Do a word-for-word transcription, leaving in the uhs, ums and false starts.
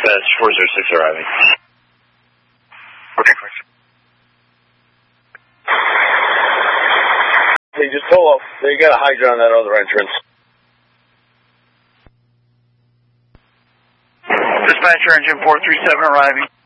Dispatch four zero six arriving. Okay, thanks. Hey, just pull up. They got a hydrant on that other entrance. Dispatcher engine four three seven arriving.